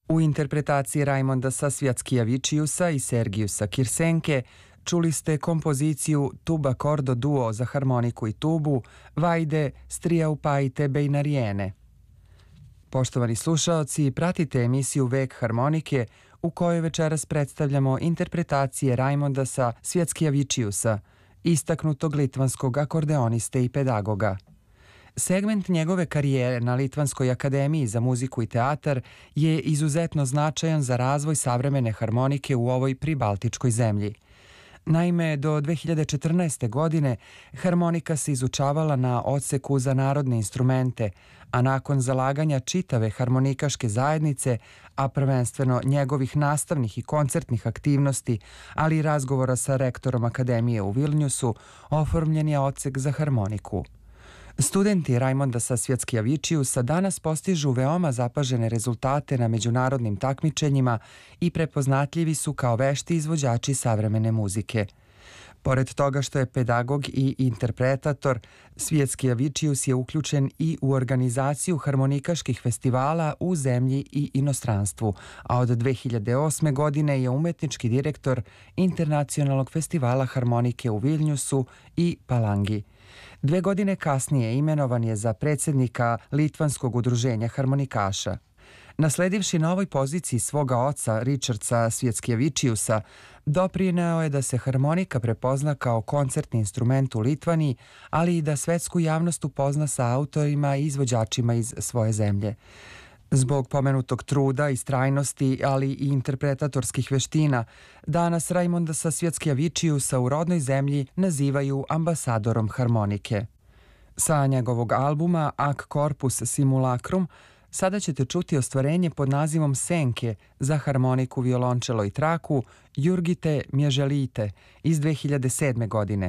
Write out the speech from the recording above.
U interpretaciji Raimonda Sasvjatskijavičiusa i Sergijusa Kirsenke čuli ste kompoziciju Tuba Cordo Duo za harmoniku i tubu Vajde Strijaupajte Bejnarijene. Poštovani slušaoci, pratite emisiju Vek harmonike u kojoj večeras predstavljamo interpretacije Raimonda Sasvjatskijavičiusa, istaknutog litvanskog akordeoniste i pedagoga. Segment njegove karijere na Litvanskoj akademiji za muziku i teatar je izuzetno značajan za razvoj savremene harmonike u ovoj pribaltičkoj zemlji. Naime, do 2014. godine harmonika se izučavala na odseku za narodne instrumente, a nakon zalaganja čitave harmonikaške zajednice, a prvenstveno njegovih nastavnih i koncertnih aktivnosti, ali i razgovora sa rektorom akademije u Vilnjusu, oformljen je odsek za harmoniku. Studenti Raimonda Sasvjatskijavičiusa danas postižu veoma zapažene rezultate na međunarodnim takmičenjima i prepoznatljivi su kao vešti izvođači savremene muzike. Pored toga što je pedagog i interpretator, Svjatskijavičius je uključen i u organizaciju harmonikaških festivala u zemlji i inostranstvu, a od 2008. godine je umetnički direktor Internacionalnog festivala harmonike u Vilnjusu i Palangi. 2 godine kasnije imenovan je za predsjednika Litvanskog udruženja harmonikaša. Nasledivši na ovoj poziciji svoga oca Richarda Svjatskijavičiusa, doprineo je da se harmonika prepozna kao koncertni instrument u Litvaniji, ali i da svetsku javnost upozna sa autorima i izvođačima iz svoje zemlje. Zbog pomenutog truda, istrajnosti, ali i interpretatorskih veština, danas Raimonda Sasvjatskijavičiusa u rodnoj zemlji nazivaju ambasadorom harmonike. Sa njegovog albuma Ac Corpus Simulacrum sada ćete čuti ostvarenje pod nazivom Senke za harmoniku, violončelo i traku Jurgite Mježelite iz 2007. godine.